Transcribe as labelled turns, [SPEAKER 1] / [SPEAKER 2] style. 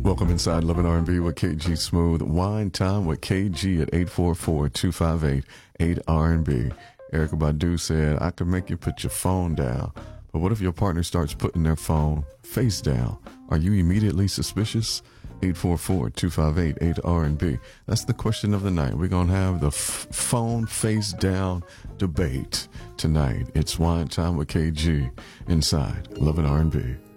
[SPEAKER 1] Welcome inside Love and R&B with KG Smooth. Wine Time with KG at 844-258-8R&B. Erykah Badu said, I could make you put your phone down. But what if your partner starts putting their phone face down? Are you immediately suspicious? 844-258-8R&B. That's the question of the night. We're going to have the phone face down debate tonight. It's Wine Time with KG inside Love and R&B.